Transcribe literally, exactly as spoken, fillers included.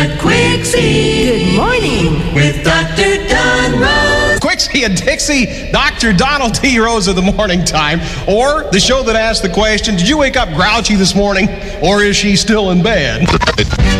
Quixie. Good morning. With Doctor Don Rose. Quixie and Dixie, Doctor Donald T. Rose of the Morning Time, or the show that asks the question, did you wake up grouchy this morning, or is she still in bed?